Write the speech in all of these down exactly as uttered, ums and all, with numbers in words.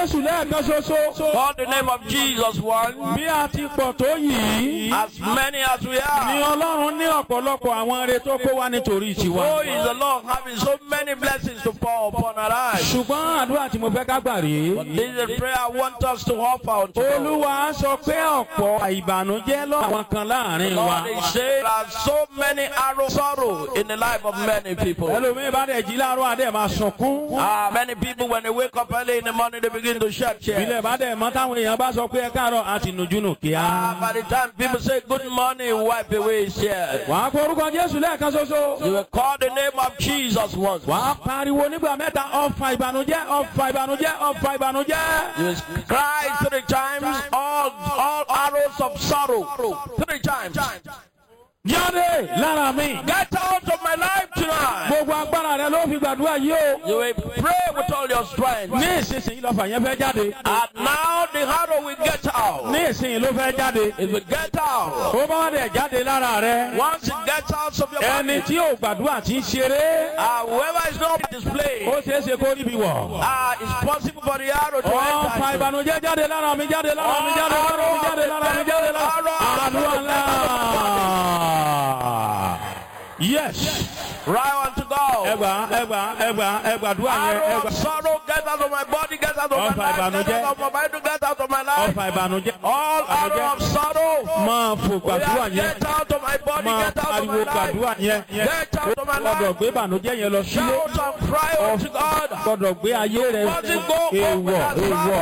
Call the name of Jesus once. As many as we are. So is the Lord having so many blessings to pour upon our lives. But this is the prayer I want us to offer unto God. Lord, they say there are so many arrows sorrow in the life of many people. Ah, many people when they wake up early in the morning they begin to shed tears. Ah, by the time people say good morning, wipe away his tears. You will call the name of Jesus once. You will cry three times, all, all arrows of sorrow, three times. Get out of my life tonight. You will pray with all your strength. And now the arrow will get out. It will get out. Once it gets out of your body, uh, whoever is not displayed, uh, it's possible for the arrow to enter. Yes. Right on to go. Eba, eba, eba, eba, do I of sorrow, get out of my body, get out of my life, get out of my mind, get out of my life. All arrow of sorrow, get out of my body, get out of my life, get out of my life. Shout and cry unto God. Let it go over that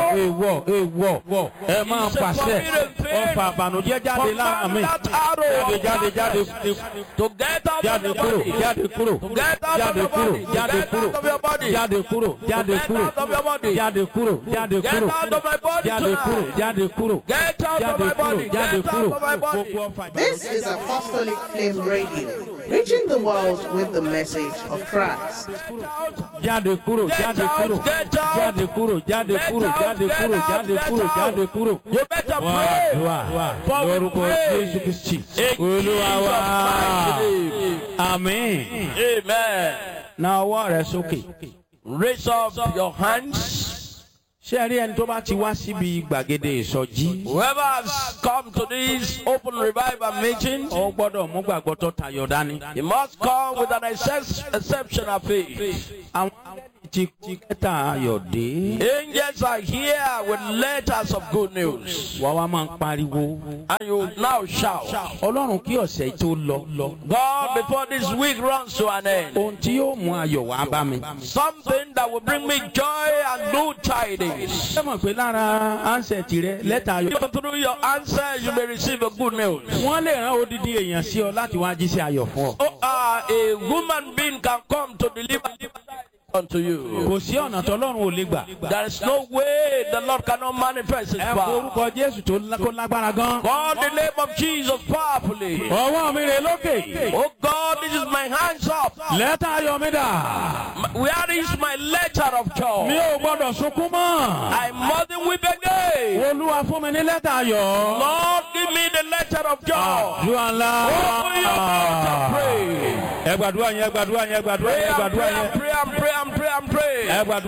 arrow. To get out of the body. Kuro, get out of your body, get out of your body, Jade Kuro, Jade Kuro, Jade Kuro, Jade Kuro, get out of my body, Jade Kuro, get out of my body, Jade Kuro. This is Apostolic Flame Radio, reaching the world with the message of Christ. Jade Kuro, Jade Kuro, Jade Kuro, Jade Kuro, Jade Kuro, Jade Kuro, Jade Kuro. You better pray. Lord, Amen. Amen. Now what is okay? Raise up your hands. Whoever has come to this open revival meeting, he must come with an exceptional faith. Angels are here with letters of good news. And you now shout, God, before this week runs to an end, something that will bring me joy and good tidings. Through your answer, you may receive a good news. Oh, uh, a woman being can come to deliver unto you. There is no way the Lord cannot manifest his power. Call the name of Jesus powerfully. Oh God, this is my hands up. Where is my letter of joy? I mustn't weep again. Lord, give me the letter of joy. Open your mouth and pray. Pray and pray and pray and pray. And pray and pray. Pray and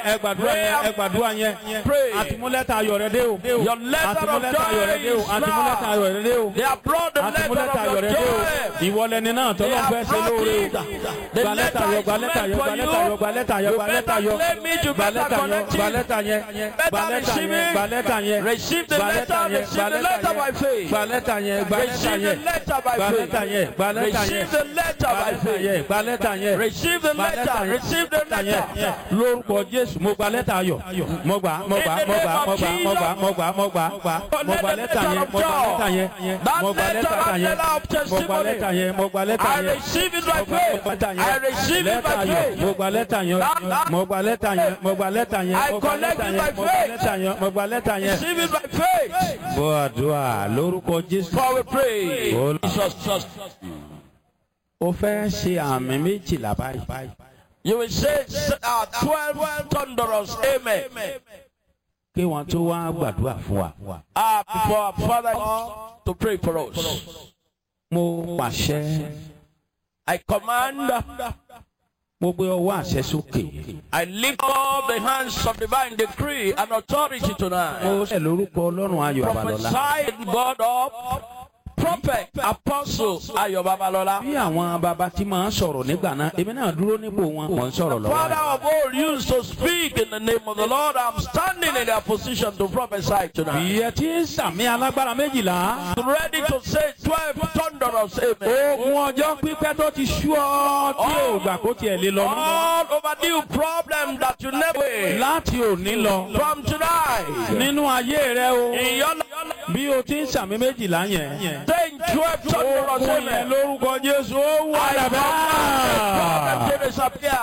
pray. Your letter of joy is now. They have brought the letter of your joy. They have brought it. The letter is meant for you. You better claim it. You better connect it. Better receive it. Receive the letter. Receive the letter by faith. Receive the letter by faith. Receive the letter by faith. Receive the letter. Receive the letter. Lord God, yes, Moga letter yo. Moga, Moga, Moga, Moga, Moga, Moga, Moga, Moga letter ye, Moga letter ye, Moga letter ye, Moga letter ye, Moga letter ye. I receive it by faith. I receive it by faith. Moga letter ye, Moga letter ye, Moga letter ye, I collect it by faith. Moga letter ye. Receive it by faith. Boa doa, Lord God, yes. For we pray. Jesus, Jesus. Ó fẹ́ ṣe àmì méjìlá báyìí. You will say uh, twelve thunderous amen. Kí wọ́n tó wá gbàdúrà fún wa. Ah, before our Father to pray for us. Mo pàṣẹ. I command Mo gbé ọwọ́ àṣẹ sókè. I lift up the hands of divine decree and authority tonight. Mo ṣe lórúkọ Ọlọ́run Ayọ̀ Babalọ́lá. Prophesy God up. Prophet, apostle Ayọ̀ Babalọ́lá. Bí àwọn bàbá tí máa ń sọ̀rọ̀ nígbà náà, èmi náà dúró nípò wọn, mò ń sọ̀rọ̀ lọ́wọ́. Father of all used to speak in the name of the Lord, I'm standing in their position to prophesy tonight. Ìyẹn tí ń sàmì alágbára méjìlá. Ready to say twelve thunderous amen. Ogun ọjọ́ pípẹ́ tó ti sú ọ tí ò gbà kó tiẹ̀ lé lọ. All overdue problem that you never. Láti òní lọ. From tonight. Nínú ayé rẹ o. In your life. Bí o ti ń sàmì méjìlá yẹn. Saying twelve thunderous amen. Lórúkọ Jésù ó wà lábẹ́. Problem to disappear.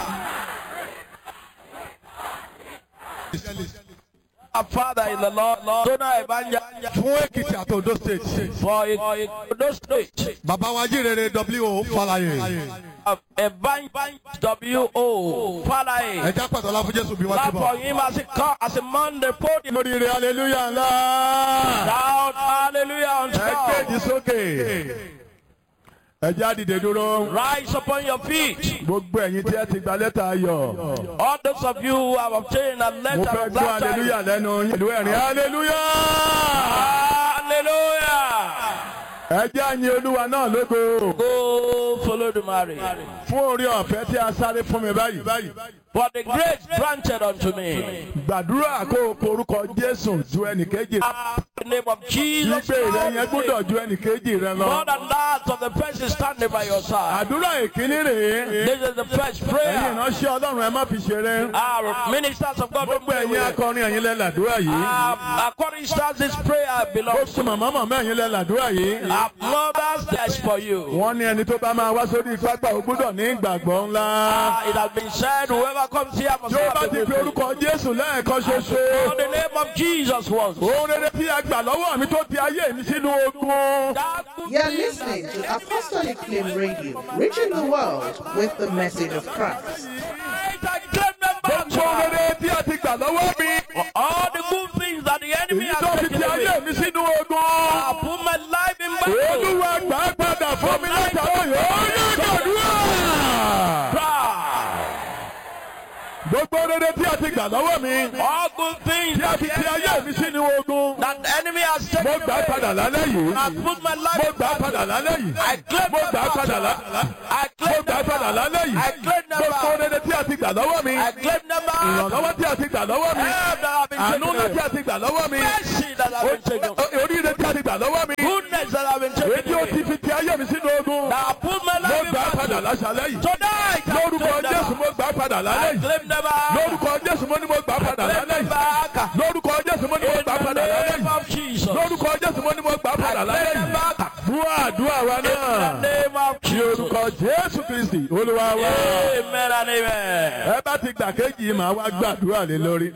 Our Father in the Lord, Lord, Dona Ebanja, fún Èkìtì àti Ondo State. for Ondo State, Bàbá wa jíire W O Fálàyé. Ebanja W O Falaye. Ẹja pàtó ọlá fún Jésù bí wọ́n Clap ti for bọ̀. him as he come, as a man the podium. Oríire hallelujah ńlá. Shout hallelujah unto Ẹ God. kéjì sókè. Ẹja dìde dúró. Rise upon your feet. Gbogbo ẹ̀yin tí ẹ ti gba lẹ́tà ayọ̀. All those of you who have obtained a Mo letter fẹ́ of gbọ́ hallelujah baptism. lẹ́nu yín. Ìlú ẹ̀rín hallelujah. Hallelujah. Ẹja yin Olúwa náà lógo. Go follow the marriage. Fún orí ọ̀fẹ́ tí a sáré fún mi báyìí. For the grace granted unto me. Gbàdúrà kó o porúkọ Jésù ju ẹnìkejì. In the name of Jesus. Ìgbé rẹ yẹn gbọ́dọ̀ ju ẹnìkejì rẹ lọ. More than that of the person standing by your side. Àdúrà ìkíní rèé. This is the first Ẹ̀yin prayer. ìránṣẹ́ Ọlọ́run ẹ má fi ṣeré. Our ministers of God. Gbogbo ẹ̀yin akọrin ẹ̀yin lẹ làdúrà yìí. Our according to this prayer belongs Gbogbo to màmá màmá ẹ̀yin lẹ làdúrà yìí. our mothers. That's for you. Wọ́n ní ẹni tó bá máa wá sórí pápá ó gbọ́dọ̀ ní ìgbàgbọ́ ńlá. Ah, it has been said, whoever comes here must Yóò bá have ti the fi faith. orúkọ Jésù lẹ́ẹ̀kan ṣoṣo. For the name of Jesus once. Ohun rere tí a gbà lọ́wọ́ mi tó ti ayé mi sínú ogun. That could You're be- listening to Apostolic Flame Radio, reaching the world with the message of Christ. I claim them back. Gbogbo ohun rere tí a ti gbà lọ́wọ́ mi. All the good things that the enemy Èyí has tó fi taken ti ayé away. mi sínú I ogun. put my life in battle. Olúwa gbà á padà fún mi látàrí yóò yẹ gbàdúrà. Gbogbo rere tí a ti gbà lọ́wọ́ mi. All good things Tí a that fi the ti ayé enemy, mi sínú ogun. that the enemy has Mo taken gbà á padà away. lálẹ́ yìí. I put my life Mo in gbà á padà battle. lálẹ́ yìí. I claim Mo them gbà á padà back. lálẹ́. I Mo claim gbà á them padà back. lálẹ́ yìí. I claim them Gbogbo back. rere tí a ti gbà lọ́wọ́ mi. I claim them back. Ìrànlọ́wọ́ tí a ti gbà lọ́wọ́ mi. Help that have been Àánú ńlá taken tí away. a ti gbà lọ́wọ́ mi. Mercy that have been taken away. Oríire tí a ti gbà lọ́wọ́ mi. Goodness that have been Èyí taken tí ó ti away. fi ti ayé mi sínú ogun. Now I put my Mo life in gbà á padà battle. láṣálẹ́ yìí. Tonight, I Lórúkọ claim them Jésù back. mo gbà á padà lálẹ́ I yìí. claim them back. Lórúkọ Jésù mo ní mo gbà á padà Claim lálẹ́ them yìí. back. Lórúkọ Jésù mo ní mo In gbà á the padà lálẹ́ name yìí. of Jesus. Lórúkọ Jésù mo ní mo gbà á I padà lálẹ́ claim them yìí. back. Dúà àdúrà wa In the náà. name of Ní Jesus. orúkọ Jésù Kristi Olúwa wa. Amen and amen. Ẹ bá ti gbà kéjì màá wá gbàdúrà lé lórí.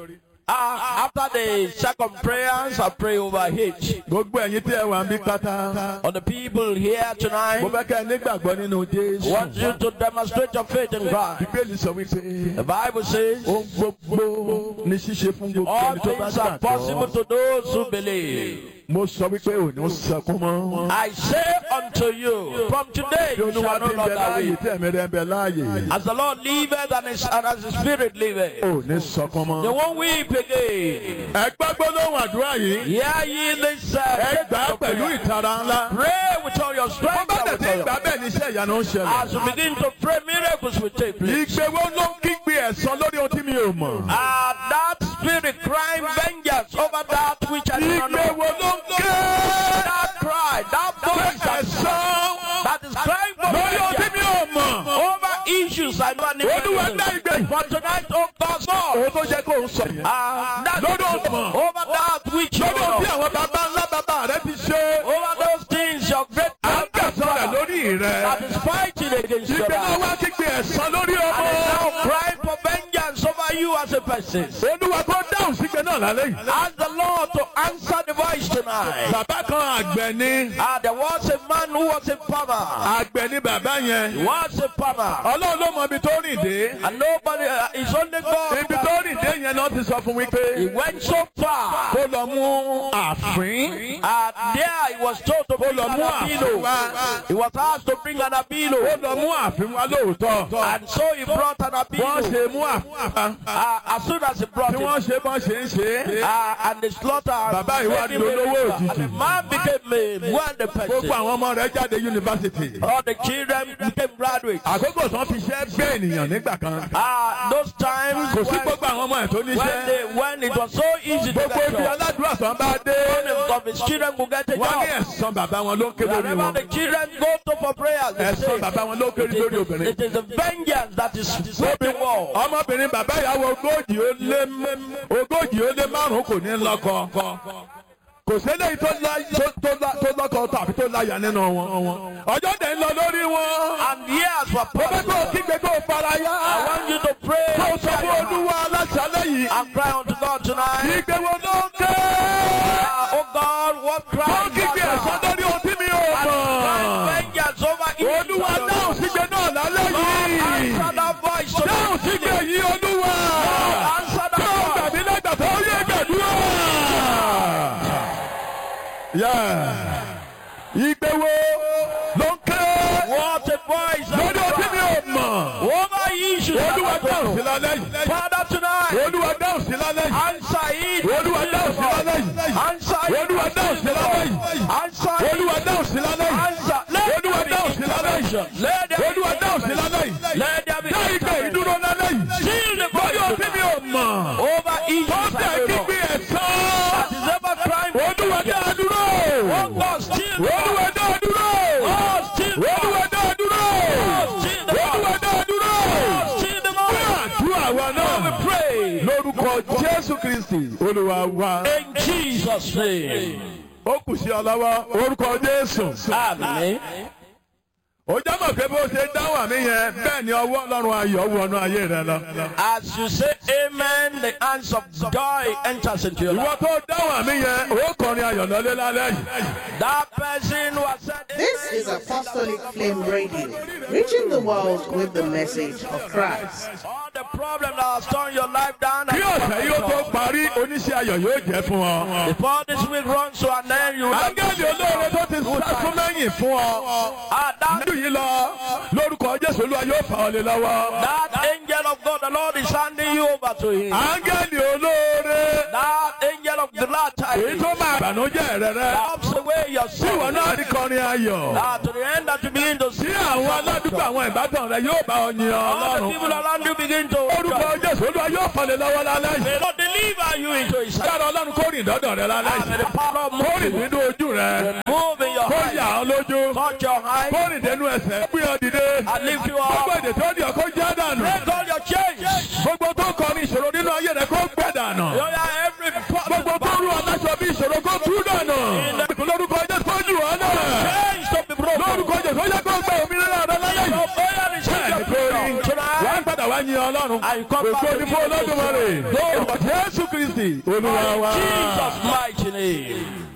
Uh, after the second prayers, I pray over H. Gbogbo ẹ̀yin tí ẹ wà ń bí pátá. On the people here Mo tonight, fẹ́ kẹ́ ẹ nígbàgbọ́ nínú Jésù. want you to demonstrate your faith in God. Bíbélì sọ wípé The Bible says, ohun gbogbo ní ṣíṣe fún gbogbo all ẹni tó bá things are possible gbàgbọ́. to those who believe. Mo sọ wípé ò ní sọkún mọ́. I say unto you, from today Bí you Olúwa shall ti no ń bẹ longer láàyè weep. tí ẹ̀mí rẹ̀ ń bẹ láàyè. As the Lord liveth and, his, and as His Spirit liveth, Ò ní sọkún you mọ́. won't weep again. Ẹ gbọ́ gbólóhùn àdúrà yìí. Hear ye this uh, Ẹ gbà á pẹ̀lú ìtara ńlá. pray with all your Wọ́n strength bá and with tẹ̀sí all your ìgbà bẹ́ẹ̀ ní iṣẹ́ ìyanu ń ṣẹlẹ̀. As you begin to pray, miracles will take place. Ìgbé wo ló ń kígbe ẹ̀san lórí ohun tí mi ò mọ̀? Ah, that spirit crying vengeance over that which I do not Ìgbé know. wo ló ń ké? That cry, that voice that, Ẹ̀san that is crying for lórí ohun tí mi vengeance ò mọ̀. over issues I don't Olúwa dá know. ìgbé. For tonight, oh God, God. Òun tó jẹ́ kó ń sọ yẹn. Ah, that Lórí ohun mọ̀. over that which you Lórí ohun tí know. àwọn bàbá ńlá bàbá rẹ ti ṣe. Over those things your great À ń kẹsàn rẹ̀ lórí that rẹ̀. is fighting against your Ìgbé náà life. wá kígbe ẹ̀san lórí And is ọmọ. now crying for vengeance over you as a person. Olúwa kó dáhùn sí gbé kígbe náà lálẹ́ yìí. Ask the Lord to answer the voice tonight. Bàbá kan àgbẹ̀ ni. Ah, there was a man who was a farmer. Àgbẹ̀ ni bàbá yẹn. He was a farmer. Ọlọ́run ló mọ ibi tó rìn dé. And nobody, uh, it's only God. Ibi tó rìn dé yẹn náà ti sọ fún mi pé. He went so far. Kó lọ mú àfín. And there he was told to bring an abilo. He was asked to bring an abilo. Kó lọ mú àfín wá lóòótọ́. And so he brought an Wọ́n abilo. ṣe mú àfín. Uh, as soon as he brought Tí it, wọ́n ṣe bọ́n ṣe ń ṣe. uh, and the slaughter, Bàbá ìwà made him a dolówó richer. And the òjijì. man became a wealthy person. Gbogbo àwọn ọmọ rẹ̀ jáde yunifásitì. All the children became graduates. Àkókò tán fi ṣẹ́ gbé ènìyàn nígbà kan. Ah, those times Kò sí when, gbogbo àwọn ọmọ ẹ̀ tó when, níṣẹ́. they, when it was so easy to Gbogbo get ibi jobs, aládùúrà tán bá dé. one of his children could get a Wọ́n ní job. ẹ̀san bàbá wọn ló ń ké lórí Wherever wọn. the children go to for prayers, they say, Ẹ̀san bàbá wọn ló ń ké lórí it obìnrin. is, it is a vengeance that is sweeping war. Ọmọbìnrin bàbá ìyàwó ogójì ó lé ogójì ó lé márùn-ún kò ní lọ́kọ. Kò sẹ́lẹ̀ tó lọ́kọ tàbí tó láyà nínú wọn. Ọjọ́ dẹ̀ ń lọ lórí wọn. And years were Mo fẹ́ passed. kó o kígbe kó o fara yá. I want you to pray Kó o sọ fún Olúwa aláṣálẹ̀ yìí. and cry unto God tonight. Ìgbé wo ló ń ké? Ah, oh God, what Kó cry o kígbe ẹ̀san lórí ohun tí mi ò and mọ̀. vengeance over evil. Olúwa dáhùn sígbe náà lálẹ́ yìí. Answer that voice Dáhùn sígbe tonight. yìí Olúwa. Answer Kí o that gbàgbé lẹ́gbàá tó yẹ gbàdúrà. Ìgbé wo ló ń ké? What a voice. Lórí ohun tí mi ò mọ̀. Over issues. Olúwa dáhùn sí lálẹ́ yìí. Father tonight. Olúwa dáhùn sí lálẹ́ yìí. Answer it. Olúwa dáhùn sí lálẹ́ yìí. Answer it. Olúwa dáhùn sí lálẹ́ yìí. Answer it. Olúwa dáhùn sí lálẹ́ yìí. Answer. Let Olúwa there be dáhùn sí lálẹ́ yìí. intervention. Let there be Olúwa dáhùn sí lálẹ́ yìí. Let there be Dá ìgbé intervention. ìdúró lálẹ́ yìí. Seal the Lórí ohun tí mi ò mọ̀. over Ó issues. tẹ̀ kígbe ẹ̀san. That is ever crime. Olúwa dá a dúró. Oh God, still the Olúwa dá a dúró. Oh, still the Olúwa dá a dúró. still the Olúwa dá a dúró. still the Àdúrà wa náà. we pray Lórúkọ Jésù Kristì Olúwa wa. in Jesus' name. Ó kù sí ọ lọ́wọ́ orúkọ Jésù. Amen. Ó jábọ̀ pé bó ṣe dáhùn àmì yẹn bẹ́ẹ̀ ni ọwọ́ Ọlọ́run ayọ̀ wọnú ayé rẹ lọ. As you say amen, the hands of joy enters into your Ìwọ life. tó dáhùn àmì yẹn ó kọrin ayọ̀ lọ́lé lálẹ́ yìí. That person who has said This is Apostolic Flame Radio, reaching the world with the message of Christ. all the problems that has torn your life down. Bí ọ̀sẹ̀ yìí ó tó parí oníṣẹ́ ayọ̀ yóò jẹ́ fún ọ. Before this week runs to an end, you will Áńgẹ́lì olóore tó ti sásún lẹ́yìn fún ọ. Ah, that, Nínú yìí lọ lórúkọ Jésù Olúwa yóò fà ọ́ lé lọ́wọ́. that angel of God, the Lord is handing you over to him. Áńgẹ́lì olóore That angel of the Lord èyí tó máa bànújẹ́ rẹ rẹ. helps away your Tí ìwọ sin. náà rí kọrin ayọ̀. Ah, to the end that you begin to Tí see àwọn aládùúgbò àwọn ìbátan rẹ yóò bá ọ yin all the Ọlọ́run. people around you begin to Orúkọ Jésù Olúwa yóò fà lé lọ́wọ́ lálẹ́ yìí. may Lord deliver you into his hand. Dára Ọlọ́run kó rìn dọ́dọ̀ rẹ lálẹ́ Ah, may the yìí. power of Kó rìn moving, nínú ojú rẹ. move in your Kó yà eyes, ọ́ lójú. touch your Kó eyes, rìn dénú ẹsẹ̀. Gbé ọ dìde. and lift you Gbogbo up. èdè tó di ọkọ já dànù. Break all your chains. Gbogbo tó kọ ní ìṣòro nínú ayé rẹ kó gbẹ dànù. You are every Gbogbo tó rú aláṣọ bí ìṣòro kó tú dànù. Lórúkọ Jésù kó jù ọ́ náà. chains to be broken. Lórúkọ Jésù ó yẹ kó gbẹ òmìnira rẹ lálẹ́ Your yìí. prayer is Bẹ́ẹ̀ni your kò rí. freedom Wà tonight. á padà wá yin Ọlọ́run. And you come back Ògo to ni fún Olódùmarè. Lórúkọ Jésù Kristì Olúwa wa. Jesus' mighty name.